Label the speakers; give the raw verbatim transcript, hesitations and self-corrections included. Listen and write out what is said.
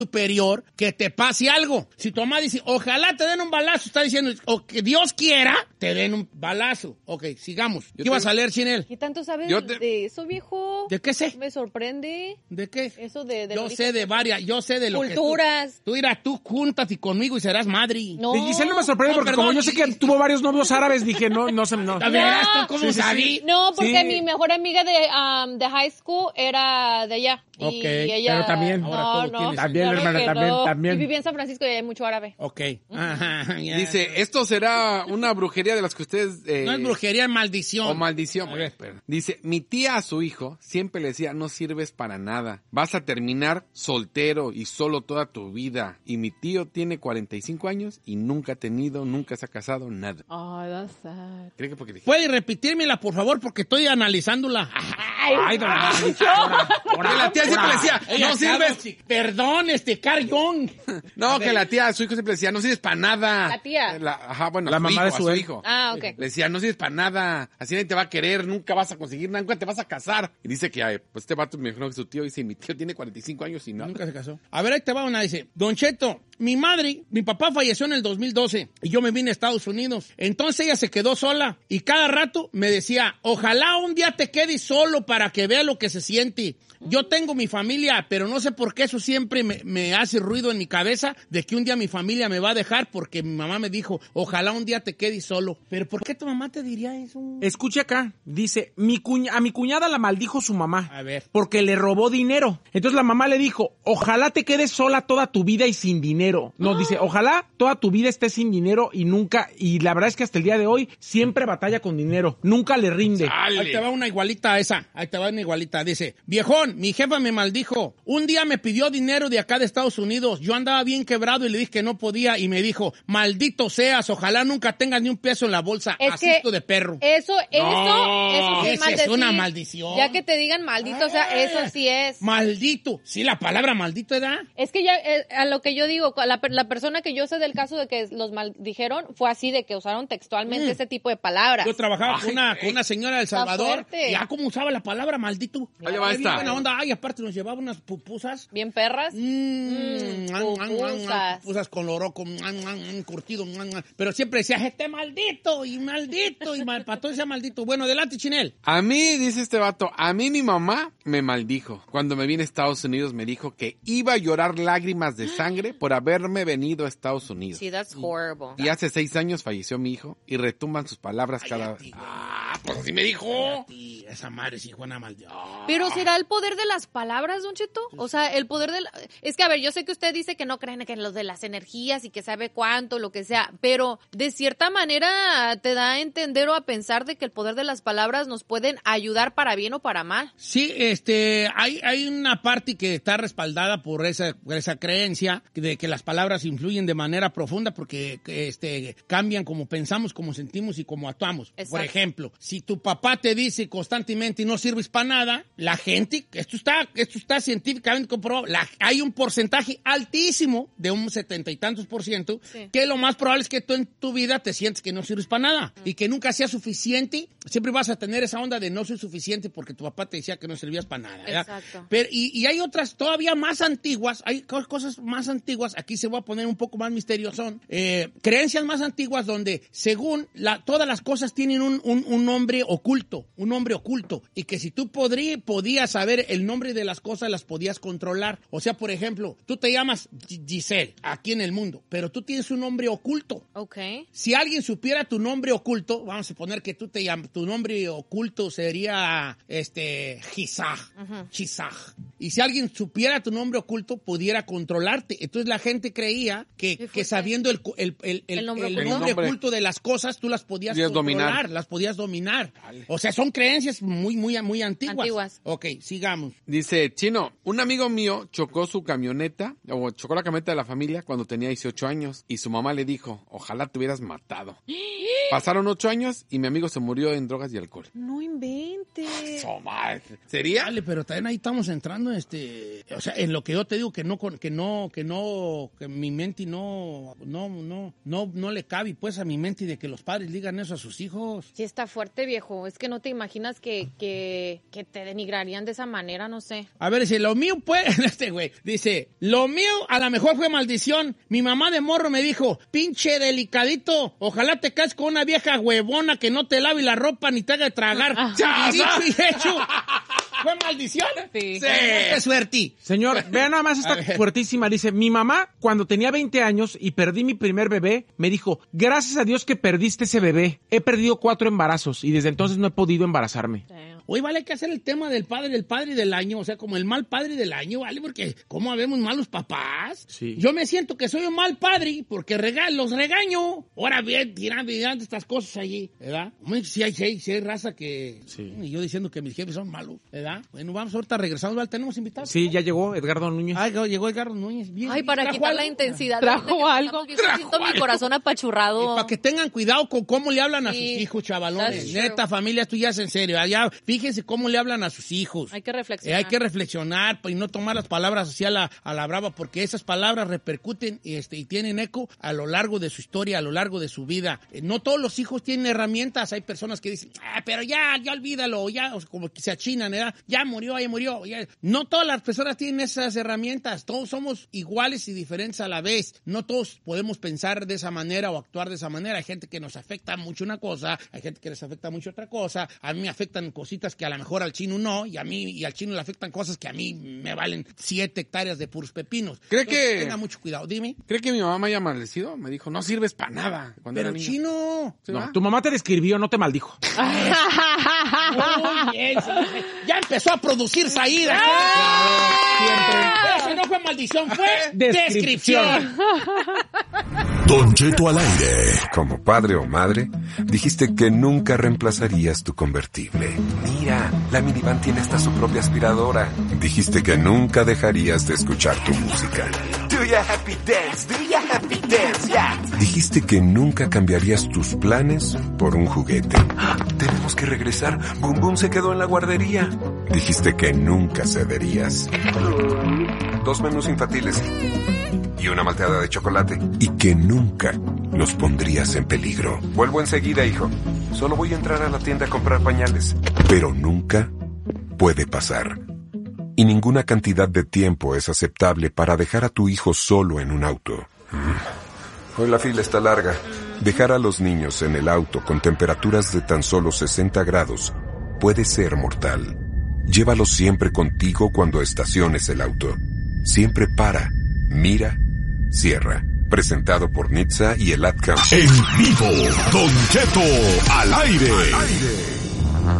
Speaker 1: superior que te pase algo. Si tu mamá dice, ojalá te den un balazo, está diciendo, o que Dios quiera, te den un balazo. Ok, sigamos. ¿Qué vas a leer, Chinel?
Speaker 2: ¿Qué tanto sabes
Speaker 3: te...
Speaker 2: de eso, viejo?
Speaker 1: ¿De qué sé?
Speaker 2: Me sorprende.
Speaker 1: ¿De qué?
Speaker 2: Eso de... de
Speaker 1: yo sé de varias, yo sé de lo
Speaker 2: culturas.
Speaker 1: que tú... Tú irás, tú júntate conmigo y serás madre.
Speaker 4: No. De Giselle no me sorprende no, porque perdón, como yo sé que tuvo varios novios árabes, dije, no, no sé, no.
Speaker 1: A ver, no. ¿Cómo sí, sabí?
Speaker 2: Sí, sí. No, porque sí. mi mejor amiga de, um, de high school era de allá.
Speaker 1: Ok,
Speaker 2: y ella,
Speaker 4: pero también.
Speaker 1: Ahora
Speaker 2: no,
Speaker 1: todo
Speaker 2: no,
Speaker 1: tienes.
Speaker 4: También,
Speaker 2: claro
Speaker 4: hermana, también,
Speaker 2: no.
Speaker 4: también.
Speaker 2: Y vivía en San Francisco y hay mucho árabe.
Speaker 1: Ok. Ajá, yeah.
Speaker 3: Dice, esto será una brujería de las que ustedes... Eh,
Speaker 1: no es brujería, es maldición.
Speaker 3: O maldición. Dice, mi tía a su hijo siempre le decía, no sirves para nada. Vas a terminar soltero y solo toda tu vida. Y mi tío tiene cuarenta y cinco años y nunca ha tenido, nunca se ha casado, nada.
Speaker 2: Ay, oh, that's sad.
Speaker 3: ¿Cree que porque dije?
Speaker 1: ¿Puede repetírmela, por favor? Porque estoy analizándola.
Speaker 2: Ay,
Speaker 4: Ay, don
Speaker 3: Porque la tía siempre le decía,
Speaker 1: Ella
Speaker 3: no sirves...
Speaker 1: Perdón, este, Carl Jung.
Speaker 3: No, que la tía a su hijo siempre le decía, no sirves para nada.
Speaker 2: La tía.
Speaker 3: La, ajá, bueno,
Speaker 4: la
Speaker 3: a su
Speaker 4: mamá
Speaker 3: hijo,
Speaker 4: de su,
Speaker 3: a su hijo.
Speaker 2: Ah, ok.
Speaker 3: Le decía, no sirves para nada, así nadie te va a querer, nunca vas a conseguir nada, nunca te vas a casar. Y dice que, ay, pues este vato me dijo que su tío, dice, mi tío tiene cuarenta y cinco años y no.
Speaker 1: Nunca se casó. A ver, ahí te va una, dice, Don Cheto, mi madre, mi papá falleció en el dos mil doce y yo me vine a Estados Unidos. Entonces ella se quedó sola y cada rato me decía, ojalá un día te quedes solo para que vea lo que se siente. Yo tengo mi familia, pero no sé por qué eso siempre me, me hace ruido en mi cabeza de que un día mi familia me va a dejar porque mi mamá me dijo, ojalá un día te quedes solo. ¿Pero por qué tu mamá te diría eso?
Speaker 4: Escuche acá, dice, mi cuña, a mi cuñada la maldijo su mamá.
Speaker 1: A ver.
Speaker 4: Porque le robó dinero. Entonces la mamá le dijo, ojalá te quedes sola toda tu vida y sin dinero. No, ah. dice, ojalá toda tu vida estés sin dinero y nunca, y la verdad es que hasta el día de hoy siempre batalla con dinero. Nunca le rinde.
Speaker 1: Dale. Ahí te va una igualita a esa. Ahí te va una igualita. Dice, viejón, mi jefa me maldijo. Un día me pidió dinero de acá de Estados Unidos. Yo andaba bien quebrado y le dije que no podía y me dijo, maldito seas, ojalá nunca tengas ni un peso en la bolsa.
Speaker 2: Es
Speaker 1: Asisto
Speaker 2: que
Speaker 1: de perro.
Speaker 2: Eso, eso,
Speaker 1: no,
Speaker 2: eso sí
Speaker 1: es, es una maldición.
Speaker 2: Ya que te digan maldito, ah, o sea, eso sí es.
Speaker 1: Maldito. Sí, la palabra maldito, ¿verdad?
Speaker 2: Es que ya, eh, a lo que yo digo, la, la persona que yo sé del caso de que los maldijeron fue así, de que usaron textualmente mm. ese tipo de palabras.
Speaker 1: Yo trabajaba Ay, con, una, con una señora de El Salvador. Y ya como usaba la palabra maldito.
Speaker 3: Ahí va esta.
Speaker 1: Buena onda. Ay, aparte nos llevaba unas pupusas.
Speaker 2: Bien perras.
Speaker 1: Mm, mm, pupusas. Pupusas con loroco, curtido. Pero siempre decía, este maldito y maldito y mal, para todo ese maldito. Bueno, adelante, Chinel.
Speaker 3: A mí, dice este vato, a mí mi mamá me maldijo. Cuando me vine a Estados Unidos me dijo que iba a llorar lágrimas de sangre por haberme venido a Estados Unidos.
Speaker 2: Sí, that's horrible.
Speaker 3: Y hace seis años falleció mi hijo y retumban sus palabras cada vez.
Speaker 1: Ah, pues así me dijo. Esa madre sí fue una maldición.
Speaker 2: Pero ¿será el poder de las palabras, Don Cheto? O sea, el poder de la... Es que, a ver, yo sé que usted dice que no creen en los de las energías y que sabe cuánto, lo que sea, pero de cierta manera te da a entender o a pensar de que el poder de las palabras nos pueden ayudar para bien o para mal.
Speaker 1: Sí, este, hay, hay una parte que está respaldada por esa, por esa creencia de que las palabras influyen de manera profunda porque este, cambian como pensamos, como sentimos y como actuamos. Exacto. Por ejemplo, si tu papá te dice constantemente no sirves para nada, la gente, esto está, esto está científicamente comprobado, la, hay un porcentaje altísimo de un setenta y tantos por ciento sí. que lo más probable es que tú en tu vida te sientes que no sirves para nada mm. y que nunca sea suficiente. Siempre vas a tener esa onda de no soy suficiente porque tu papá te decía que no servías para nada. ¿verdad?
Speaker 2: Exacto.
Speaker 1: Pero, y, y hay otras todavía más antiguas, hay cosas más antiguas, aquí se va a poner un poco más misterioso, eh, creencias más antiguas donde según la, todas las cosas tienen un, un, un nombre oculto, un nombre oculto, y que si tú podrí, podías saber el nombre de las cosas, las podías controlar. O sea, por ejemplo, tú te llamas Giselle aquí en el mundo, pero tú tienes un nombre oculto.
Speaker 2: Okay.
Speaker 1: Si alguien supiera tu nombre oculto, vamos a suponer que tú te llamas, tu nombre oculto sería este Gisaj, uh-huh. Gisaj. Y si alguien supiera tu nombre oculto, pudiera controlarte. Entonces la gente creía que, que sabiendo el, el, el, el, ¿El nombre, el nombre oculto de las cosas, tú las podías controlar, dominar. las podías dominar. Vale. O sea, son creencias muy, muy, muy antiguas.
Speaker 2: Antiguas.
Speaker 1: Ok, sigamos.
Speaker 3: Dice, Chino, un amigo mío chocó su camioneta, o chocó la camioneta de la familia cuando tenía dieciocho años, y su mamá le dijo, ojalá te hubieras matado. Pasaron ocho años y mi amigo se murió en drogas y alcohol.
Speaker 2: No inventes.
Speaker 3: Oh, ¿sería?
Speaker 1: Dale, pero también ahí estamos entrando razón, este, o sea, en lo que yo te digo que no, que no, que no, que mi mente no, no, no, no, no le cabe, pues, a mi mente de que los padres digan eso a sus hijos.
Speaker 2: Sí está fuerte, viejo. Es que no te imaginas que, que, que te denigrarían de esa manera, no sé.
Speaker 1: A ver, dice, lo mío, pues, este güey, dice, lo mío a lo mejor fue maldición. Mi mamá de morro me dijo, pinche delicadito, ojalá te caes con una vieja huevona que no te lave la ropa ni te haga tragar. Y dicho y hecho, ¿fue maldición?
Speaker 2: Sí.
Speaker 1: Sí. ¡Qué suerte!
Speaker 4: Señor, vea nada más esta fuertísima. Dice, mi mamá, cuando tenía veinte años y perdí mi primer bebé, me dijo, gracias a Dios que perdiste ese bebé. He perdido cuatro embarazos y desde entonces no he podido embarazarme.
Speaker 1: Hoy vale hay que hacer el tema del padre, del padre del año, o sea, como el mal padre del año, ¿vale? Porque ¿cómo habemos malos papás?
Speaker 4: Sí.
Speaker 1: Yo me siento que soy un mal padre porque rega los regaño. Ahora bien, tirando, tirando estas cosas allí, ¿verdad? Si hay, si hay, si hay raza que...
Speaker 4: Sí.
Speaker 1: Y yo diciendo que mis jefes son malos, ¿verdad? Bueno, vamos ahorita regresando, ¿vale? ¿Tenemos invitados?
Speaker 4: Sí, ya llegó Edgardo Núñez.
Speaker 1: Ay, llegó Edgardo Núñez. Bien,
Speaker 2: Ay, para
Speaker 1: ¿trajo
Speaker 2: quitar
Speaker 1: algo?
Speaker 2: la intensidad.
Speaker 5: ¿Trajo algo?
Speaker 2: Yo siento mi corazón apachurrado.
Speaker 1: Para que tengan cuidado con cómo le hablan a
Speaker 2: Sí,
Speaker 1: sus hijos, chavalones.
Speaker 2: that's true.
Speaker 1: Neta, familia, esto ya es en serio. Allá, fíjense cómo le hablan a sus hijos.
Speaker 2: Hay que
Speaker 1: Eh,
Speaker 2: reflexionar.
Speaker 1: hay que reflexionar y no tomar las palabras así a la, a la brava, porque esas palabras repercuten este, y tienen eco a lo largo de su historia, a lo largo de su vida. Eh, no todos los hijos tienen herramientas. Hay personas que dicen, ah, pero ya, ya olvídalo, ya, o sea, como que se achinan, ¿verdad? Ya murió, ya murió. Ya. No todas las personas tienen esas herramientas. Todos somos iguales y diferentes a la vez. No todos podemos pensar de esa manera o actuar de esa manera. Hay gente que nos afecta mucho una cosa, hay gente que les afecta mucho otra cosa. A mí me afectan cositas que a lo mejor al chino no, y a mí y al chino le afectan cosas que a mí me valen siete hectáreas de puros pepinos.
Speaker 3: ¿Cree
Speaker 1: Entonces,
Speaker 3: que-
Speaker 1: tenga mucho cuidado, dime.
Speaker 3: ¿Cree que mi mamá me haya maldecido? Me dijo, no sirves para nada cuando
Speaker 1: Pero
Speaker 3: era niño.
Speaker 1: chino...
Speaker 3: ¿Sí,
Speaker 4: No,
Speaker 3: va?
Speaker 4: tu mamá te describió, no te maldijo.
Speaker 1: Muy bien, señor. Ya empezó a producir saídas. Siempre. Eso no fue maldición, fue
Speaker 4: Descripción.
Speaker 1: descripción.
Speaker 6: Don Cheto al aire. Como padre o madre, dijiste que nunca reemplazarías tu convertible. Mira, la minivan tiene hasta su propia aspiradora. Dijiste que nunca dejarías de escuchar tu música.
Speaker 7: Do your happy dance, do your happy dance, yeah.
Speaker 6: Dijiste que nunca cambiarías tus planes por un juguete.
Speaker 7: Tenemos que regresar. Boom Boom se quedó en la guardería.
Speaker 6: Dijiste que nunca cederías. Dos menús infantiles y una malteada de chocolate. Y que nunca los pondrías en peligro. Vuelvo enseguida, hijo. Solo voy a entrar a la tienda a comprar pañales. Pero nunca puede pasar. Y ninguna cantidad de tiempo es aceptable para dejar a tu hijo solo en un auto. Hoy la fila está larga. Dejar a los niños en el auto con temperaturas de tan solo sesenta grados puede ser mortal. Llévalos siempre contigo cuando estaciones el auto. Siempre para, mira, cierra. Presentado por Nitsa y el Ad Council.
Speaker 8: En vivo, Don Cheto al aire.
Speaker 6: Al aire.